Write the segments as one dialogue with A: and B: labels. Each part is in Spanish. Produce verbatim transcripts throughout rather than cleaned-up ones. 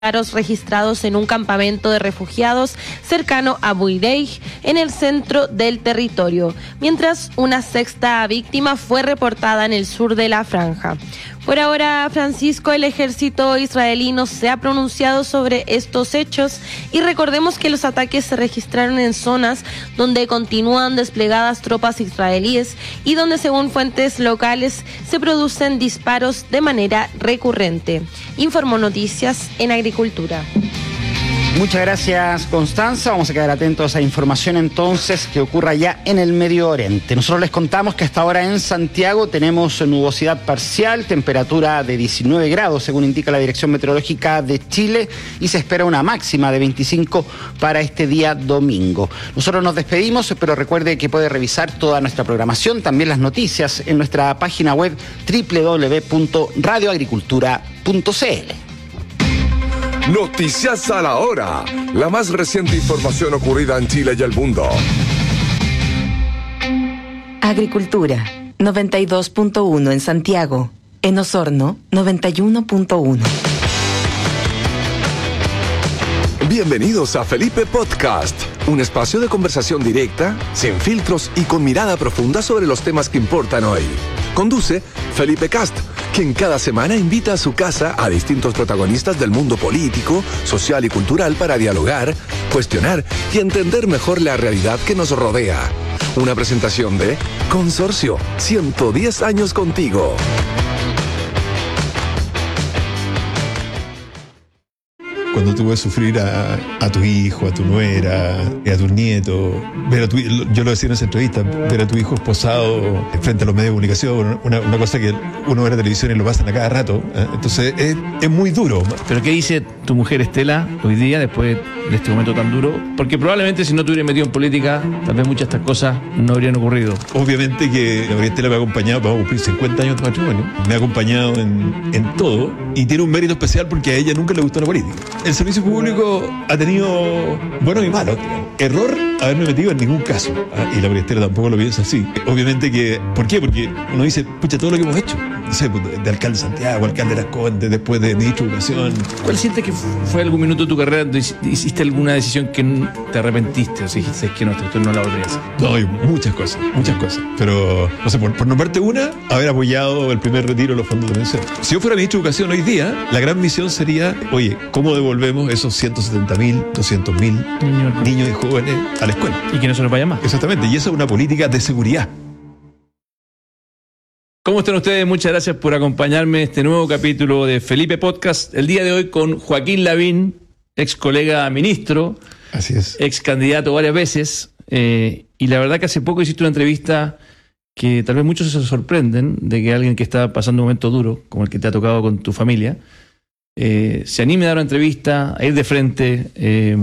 A: disparos registrados en un campamento de refugiados cercano a Buideig, en el centro del territorio, mientras una sexta víctima fue reportada en el sur de la franja. Por ahora, Francisco, el ejército israelí no se ha pronunciado sobre estos hechos y recordemos que los ataques se registraron en zonas donde continúan desplegadas tropas israelíes y donde, según fuentes locales, se producen disparos de manera recurrente. Informó Noticias en Agricultura.
B: Muchas gracias, Constanza. Vamos a quedar atentos a información entonces que ocurra ya en el Medio Oriente. Nosotros les contamos que hasta ahora en Santiago tenemos nubosidad parcial, temperatura de diecinueve grados, según indica la Dirección Meteorológica de Chile, y se espera una máxima de veinticinco para este día domingo. Nosotros nos despedimos, pero recuerde que puede revisar toda nuestra programación, también las noticias, en nuestra página web doble u doble u doble u punto radio agricultura punto c l.
C: Noticias a la hora. La más reciente información ocurrida en Chile y el mundo.
D: Agricultura, noventa y dos punto uno en Santiago. En Osorno, noventa y uno punto uno.
C: Bienvenidos a Felipe Podcast, un espacio de conversación directa, sin filtros y con mirada profunda sobre los temas que importan hoy. Conduce Felipe Cast, quien cada semana invita a su casa a distintos protagonistas del mundo político, social y cultural para dialogar, cuestionar y entender mejor la realidad que nos rodea. Una presentación de Consorcio, ciento diez años contigo.
E: Cuando tú ves sufrir a, a tu hijo, a tu nuera, a tu nieto, ver a tu, yo lo decía en esa entrevista, ver a tu hijo esposado frente a los medios de comunicación, una, una cosa que uno ve en la televisión y lo pasan a cada rato, ¿eh? Entonces es, es muy duro.
F: ¿Pero qué dice tu mujer Estela hoy día, después de este momento tan duro? Porque probablemente si no te hubieras metido en política, tal vez muchas de estas cosas no habrían ocurrido.
E: Obviamente que la María Estela me ha acompañado, vamos a cumplir cincuenta años de matrimonio, me ha acompañado en, en todo y tiene un mérito especial porque a ella nunca le gustó la política. El servicio público ha tenido buenos y malos. Error haberme metido en ningún caso. ¿Ah? Y la María Estela tampoco lo piensa así. Obviamente que, ¿por qué? Porque uno dice, pucha, todo lo que hemos hecho. No sé, de alcalde de Santiago, alcalde de Las Condes, después de ministro de Educación.
F: ¿Cuál sientes que fue algún minuto de tu carrera donde hiciste alguna decisión que te arrepentiste? O sea, dijiste que no, esto no la volverías a hacer.
E: No, hay muchas cosas, muchas cosas. Pero, no sé, por, por nombrarte una, haber apoyado el primer retiro de los fondos de pensión. Si yo fuera ministro de Educación hoy día, la gran misión sería, oye, ¿cómo devolvemos esos ciento setenta mil, doscientos mil niños. niños y jóvenes a la escuela?
F: Y que no se nos vaya más.
E: Exactamente, y esa es una política de seguridad.
F: ¿Cómo están ustedes? Muchas gracias por acompañarme en este nuevo capítulo de Felipe Podcast. El día de hoy con Joaquín Lavín, ex colega ministro.
E: Así es.
F: Ex candidato varias veces. Eh, y la verdad que hace poco hiciste una entrevista que tal vez muchos se sorprenden de que alguien que está pasando un momento duro, como el que te ha tocado con tu familia, eh, se anime a dar una entrevista, a ir de frente. Eh,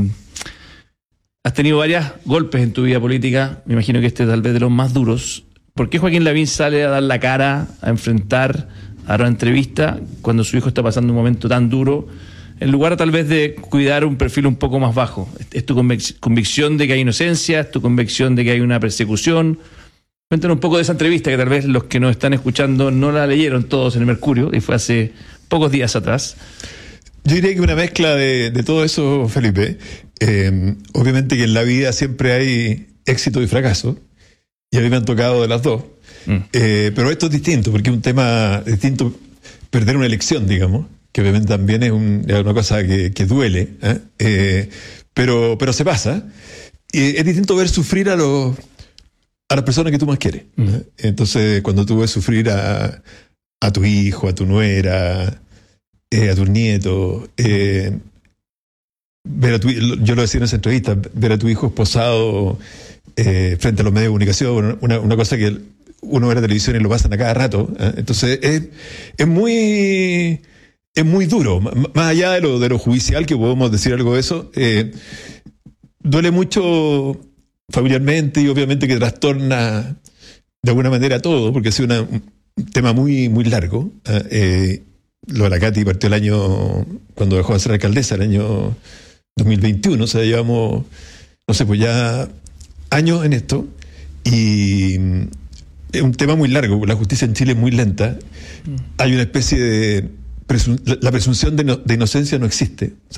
F: has tenido varios golpes en tu vida política. Me imagino que este es tal vez de los más duros. ¿Por qué Joaquín Lavín sale a dar la cara, a enfrentar, a dar una entrevista cuando su hijo está pasando un momento tan duro, en lugar tal vez de cuidar un perfil un poco más bajo? ¿Es tu convic- convicción de que hay inocencia? ¿Es tu convicción de que hay una persecución? Cuéntanos un poco de esa entrevista que tal vez los que nos están escuchando no la leyeron todos en el Mercurio, y fue hace pocos días atrás.
E: Yo diría que una mezcla de, de todo eso, Felipe. Eh, obviamente que en la vida siempre hay éxito y fracaso. Y a mí me han tocado de las dos. Mm. Eh, pero esto es distinto, porque es un tema distinto perder una elección, digamos, que obviamente también es, un, es una cosa que, que duele, ¿eh? Eh, pero, pero se pasa. Y es distinto ver sufrir a los a las personas que tú más quieres. Mm. ¿eh? Entonces, cuando tú ves sufrir a, a tu hijo, a tu nuera, eh, a tus nietos, eh, ver a tu, yo lo decía en esa entrevista, ver a tu hijo esposado Eh, frente a los medios de comunicación, una, una cosa que uno ve en la televisión y lo pasan a cada rato, ¿eh? Entonces es, es muy es muy duro, M- más allá de lo, de lo judicial, que podemos decir algo de eso, eh, duele mucho familiarmente y obviamente que trastorna de alguna manera todo, porque ha sido una, un tema muy, muy largo. ¿eh? Eh, lo de la Katy partió el año, cuando dejó de ser alcaldesa, el año dos mil veintiuno, o sea, llevamos, no sé, pues ya años en esto, y es un tema muy largo. La justicia en Chile es muy lenta. Hay una especie de presun- la, la presunción de, no- de inocencia no existe.